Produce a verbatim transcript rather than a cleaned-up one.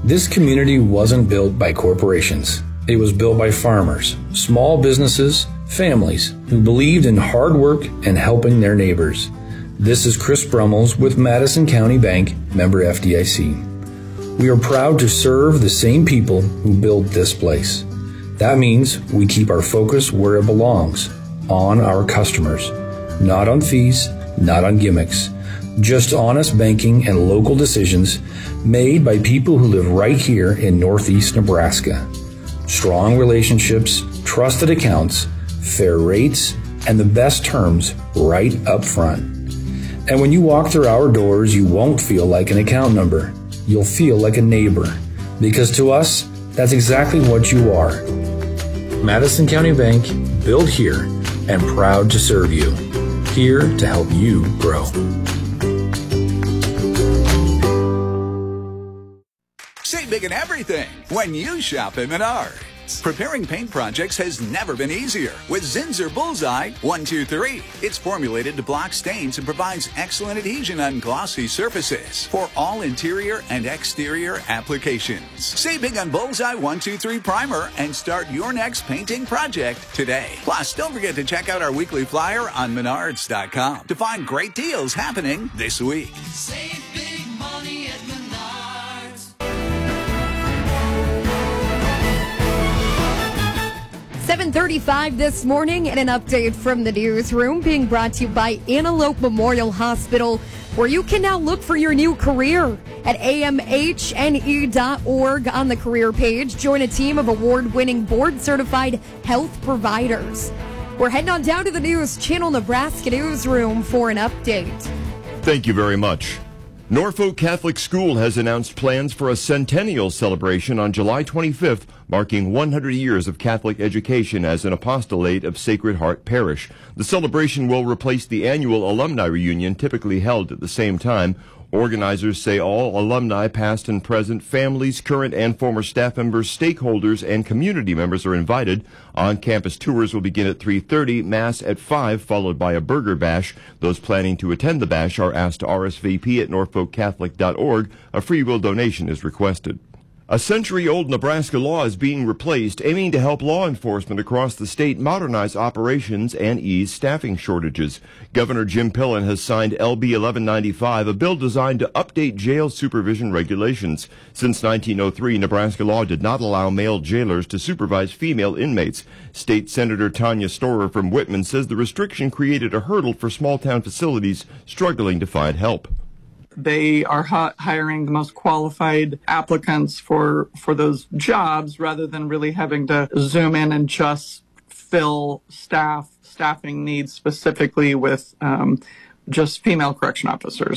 This community wasn't built by corporations. It was built by farmers, small businesses, families who believed in hard work and helping their neighbors. This is Chris Brummels with Madison County Bank, member F D I C. We are proud to serve the same people who built this place. That means we keep our focus where it belongs, on our customers, not on fees, not on gimmicks, just honest banking and local decisions made by people who live right here in Northeast Nebraska. Strong relationships, trusted accounts, fair rates, and the best terms right up front. And when you walk through our doors, you won't feel like an account number. You'll feel like a neighbor, because to us, that's exactly what you are. Madison County Bank, built here and proud to serve you. Here to help you grow. Save big in everything when you shop at Menards. Preparing paint projects has never been easier with Zinsser Bullseye one two three. It's formulated to block stains and provides excellent adhesion on glossy surfaces for all interior and exterior applications. Save big on Bullseye one two three Primer and start your next painting project today. Plus, don't forget to check out our weekly flyer on Menards dot com to find great deals happening this week. Save big money at Menards. seven thirty-five this morning, and an update from the newsroom being brought to you by Antelope Memorial Hospital, where you can now look for your new career at A M H N E dot org on the career page. Join a team of award-winning board-certified health providers. We're heading on down to the News Channel Nebraska newsroom for an update. Thank you very much. Norfolk Catholic School has announced plans for a centennial celebration on July twenty-fifth, marking one hundred years of Catholic education as an apostolate of Sacred Heart Parish. The celebration will replace the annual alumni reunion typically held at the same time. Organizers say all alumni, past and present, families, current and former staff members, stakeholders, and community members are invited. On-campus tours will begin at three thirty, Mass at five, followed by a burger bash. Those planning to attend the bash are asked to R S V P at norfolk catholic dot org. A free will donation is requested. A century-old Nebraska law is being replaced, aiming to help law enforcement across the state modernize operations and ease staffing shortages. Governor Jim Pillen has signed L B eleven ninety-five, a bill designed to update jail supervision regulations. Since nineteen oh three, Nebraska law did not allow male jailers to supervise female inmates. State Senator Tanya Storer from Whitman says the restriction created a hurdle for small-town facilities struggling to find help. They are h- hiring the most qualified applicants for, for those jobs rather than really having to zoom in and just fill staff staffing needs specifically with um, just female correction officers.